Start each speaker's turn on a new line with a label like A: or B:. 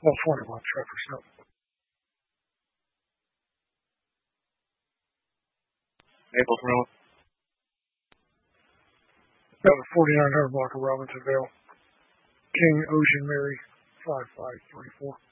A: Well, 21, Trevor, so.
B: Naples Road.
A: Got a 4900 block of Robinsonville. King Ocean Mary 5534.